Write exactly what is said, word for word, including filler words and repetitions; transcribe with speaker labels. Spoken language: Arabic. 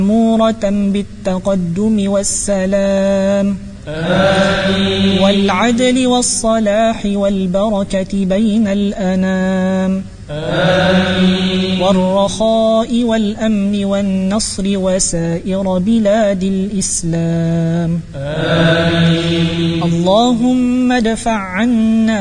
Speaker 1: مأمورة بالتقدم والسلام آمين. والعدل والصلاح والبركة بين الأنام آمين. والرخاء والأمن والنصر وسائر بلاد الإسلام آمين. اللهم ادفع عنا